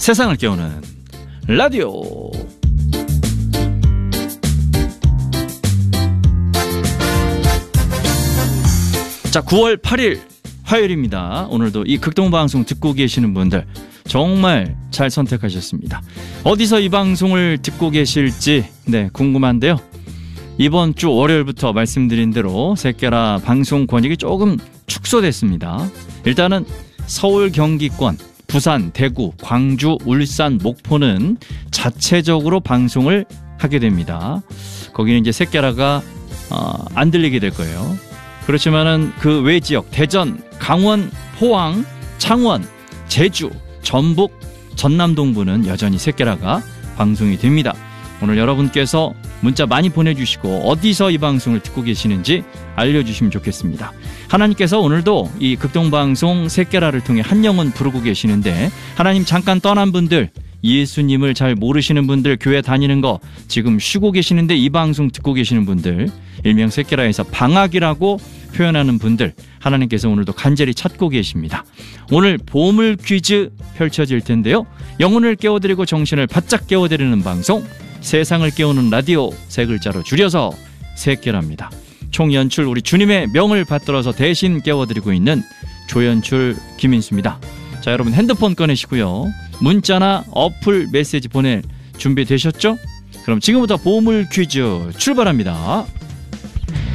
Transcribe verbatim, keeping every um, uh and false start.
세상을 깨우는 라디오. 자, 구월 팔일 화요일입니다. 오늘도 이 극동방송 듣고 계시는 분들 정말 잘 선택하셨습니다. 어디서 이 방송을 듣고 계실지 네 궁금한데요. 이번 주 월요일부터 말씀드린 대로 새끼라 방송 권역이 조금 축소됐습니다. 일단은 서울, 경기권, 부산, 대구, 광주, 울산, 목포는 자체적으로 방송을 하게 됩니다. 거기는 이제 새끼라가 어, 안 들리게 될 거예요. 그렇지만은 그 외 지역 대전, 강원, 포항, 창원, 제주, 전북, 전남 동부는 여전히 새끼라가 방송이 됩니다. 오늘 여러분께서 문자 많이 보내주시고 어디서 이 방송을 듣고 계시는지 알려주시면 좋겠습니다. 하나님께서 오늘도 이 극동방송 새끼라를 통해 한 영혼 부르고 계시는데 하나님 잠깐 떠난 분들, 예수님을 잘 모르시는 분들, 교회 다니는 거 지금 쉬고 계시는데 이 방송 듣고 계시는 분들, 일명 새끼라에서 방학이라고 표현하는 분들, 하나님께서 오늘도 간절히 찾고 계십니다. 오늘 보물 퀴즈 펼쳐질 텐데요. 영혼을 깨워드리고 정신을 바짝 깨워드리는 방송, 세상을 깨우는 라디오, 세 글자로 줄여서 새끼라입니다. 총 연출 우리 주님의 명을 받들어서 대신 깨워드리고 있는 조연출 김인수입니다. 자, 여러분 핸드폰 꺼내시고요. 문자나 어플 메시지 보낼 준비 되셨죠? 그럼 지금부터 보물 퀴즈 출발합니다.